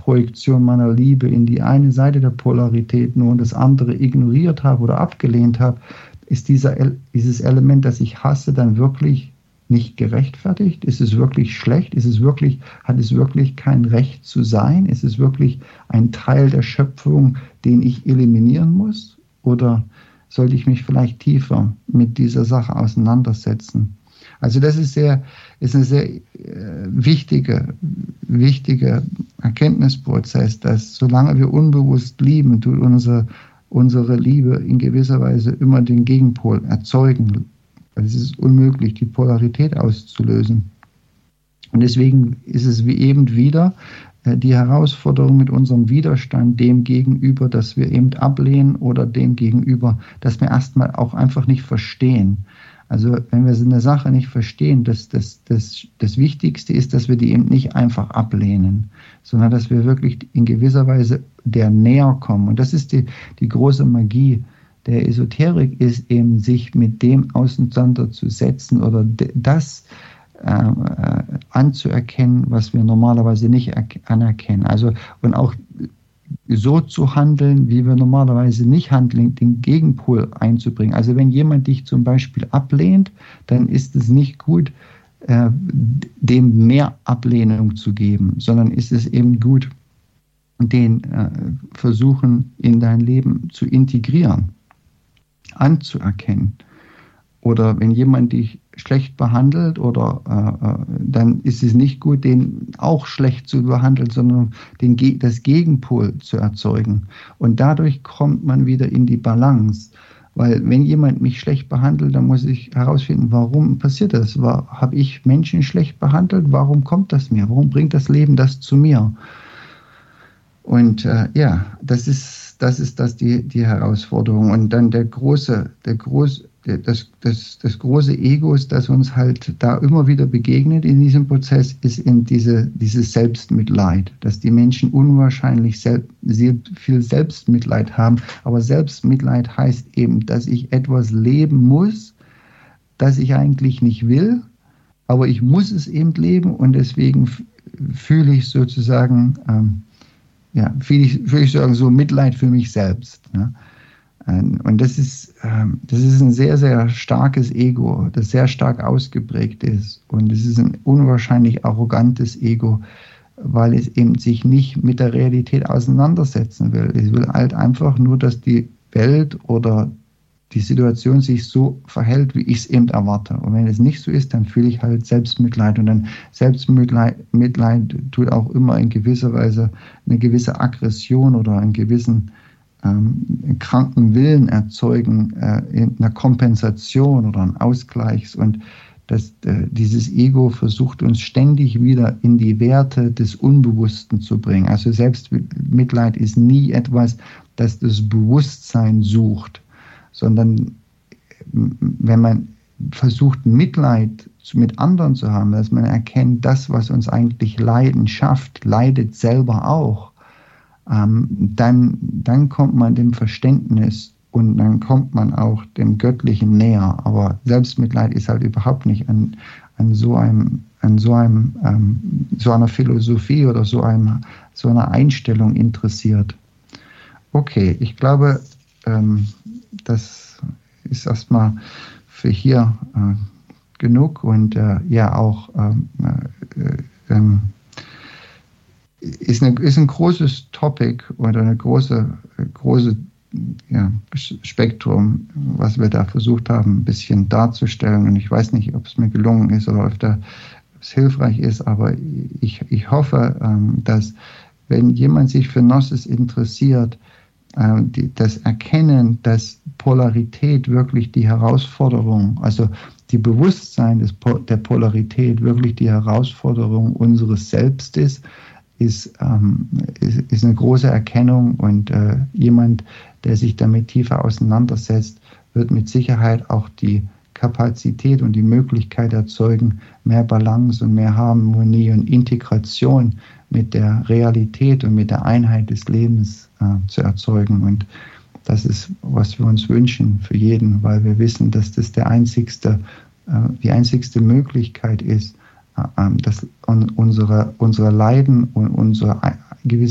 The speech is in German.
Projektion meiner Liebe in die eine Seite der Polarität nur und das andere ignoriert habe oder abgelehnt habe, ist dieses Element, das ich hasse, dann wirklich nicht gerechtfertigt? Ist es wirklich schlecht? Hat es wirklich kein Recht zu sein? Ist es wirklich ein Teil der Schöpfung, den ich eliminieren muss? Oder sollte ich mich vielleicht tiefer mit dieser Sache auseinandersetzen? Also das ist ein sehr wichtiger Erkenntnisprozess, dass solange wir unbewusst lieben, tut unsere Liebe in gewisser Weise immer den Gegenpol erzeugen. Es ist unmöglich, die Polarität auszulösen. Und deswegen ist es wie eben wieder die Herausforderung mit unserem Widerstand dem gegenüber, dass wir eben ablehnen oder dem gegenüber, dass wir erstmal auch einfach nicht verstehen. Also wenn wir so eine Sache nicht verstehen, das Wichtigste ist, dass wir die eben nicht einfach ablehnen, sondern dass wir wirklich in gewisser Weise der näher kommen. Und das ist die große Magie der Esoterik, ist eben sich mit dem auseinanderzusetzen oder das anzuerkennen, was wir normalerweise nicht anerkennen. Also und auch so zu handeln, wie wir normalerweise nicht handeln, den Gegenpol einzubringen. Also wenn jemand dich zum Beispiel ablehnt, dann ist es nicht gut, dem mehr Ablehnung zu geben, sondern ist es eben gut, den versuchen in dein Leben zu integrieren, anzuerkennen. Oder wenn jemand dich schlecht behandelt, dann ist es nicht gut, den auch schlecht zu behandeln, sondern das Gegenpol zu erzeugen. Und dadurch kommt man wieder in die Balance. Weil wenn jemand mich schlecht behandelt, dann muss ich herausfinden, warum passiert das? Habe ich Menschen schlecht behandelt? Warum kommt das mir? Warum bringt das Leben das zu mir? Und das ist die Herausforderung. Und dann das große Ego, das uns halt da immer wieder begegnet in diesem Prozess, ist in dieses Selbstmitleid, dass die Menschen unwahrscheinlich sehr viel Selbstmitleid haben. Aber Selbstmitleid heißt eben, dass ich etwas leben muss, das ich eigentlich nicht will, aber ich muss es eben leben und deswegen fühle ich sozusagen so Mitleid für mich selbst. Ne? Und das ist ein sehr, sehr starkes Ego, das sehr stark ausgeprägt ist. Und es ist ein unwahrscheinlich arrogantes Ego, weil es eben sich nicht mit der Realität auseinandersetzen will. Es will halt einfach nur, dass die Welt oder die Situation sich so verhält, wie ich es eben erwarte. Und wenn es nicht so ist, dann fühle ich halt Selbstmitleid. Und dann Selbstmitleid tut auch immer in gewisser Weise eine gewisse Aggression oder einen gewissen kranken Willen erzeugen, in einer Kompensation oder einem Ausgleichs. Und dieses Ego versucht uns ständig wieder in die Werte des Unbewussten zu bringen. Also Selbstmitleid ist nie etwas, das das Bewusstsein sucht, sondern wenn man versucht, Mitleid mit anderen zu haben, dass man erkennt, das, was uns eigentlich Leiden schafft, leidet selber auch, dann kommt man dem Verständnis und dann kommt man auch dem Göttlichen näher. Aber Selbstmitleid ist halt überhaupt nicht an so einer Philosophie oder so einer Einstellung interessiert. Okay, ich glaube, das ist erstmal für hier genug und ist ein großes Topic oder eine große Spektrum, was wir da versucht haben, ein bisschen darzustellen. Und ich weiß nicht, ob es mir gelungen ist oder ob es hilfreich ist, aber ich hoffe, dass wenn jemand sich für Gnosis interessiert, das Erkennen, dass Polarität wirklich die Herausforderung, also die Bewusstsein der Polarität wirklich die Herausforderung unseres Selbst ist eine große Erkennung und jemand, der sich damit tiefer auseinandersetzt, wird mit Sicherheit auch die Kapazität und die Möglichkeit erzeugen, mehr Balance und mehr Harmonie und Integration mit der Realität und mit der Einheit des Lebens zu erzeugen. Und das ist, was wir uns wünschen für jeden, weil wir wissen, dass das die einzigste Möglichkeit ist, dass unsere Leiden und unsere gewisse